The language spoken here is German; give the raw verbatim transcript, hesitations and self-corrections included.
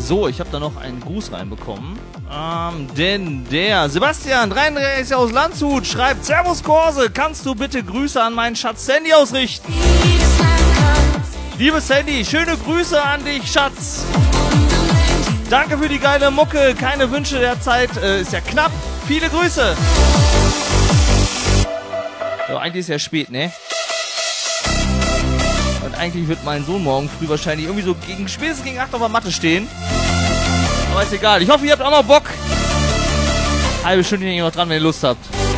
So, ich habe da noch einen Gruß reinbekommen. Ähm, denn der Sebastian dreiunddreißig aus Landshut schreibt: Servus Korse, kannst du bitte Grüße an meinen Schatz Sandy ausrichten? Liebe Sandy, schöne Grüße an dich, Schatz. Danke für die geile Mucke. Keine Wünsche der Zeit. Äh, ist ja knapp. Viele Grüße. So, eigentlich ist ja spät, ne? Und eigentlich wird mein Sohn morgen früh wahrscheinlich irgendwie so gegen spätestens gegen acht auf der Matte stehen. Aber ist egal. Ich hoffe, ihr habt auch noch Bock. Halbe Stunde hänge ich noch dran, wenn ihr Lust habt.